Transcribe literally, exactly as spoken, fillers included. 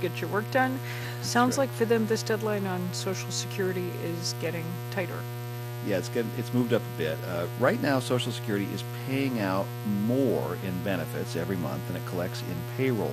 get your work done. Sounds right. like for them this deadline on Social Security is getting tighter. Yeah, it's getting, it's moved up a bit. Uh, right now, Social Security is paying out more in benefits every month than it collects in payroll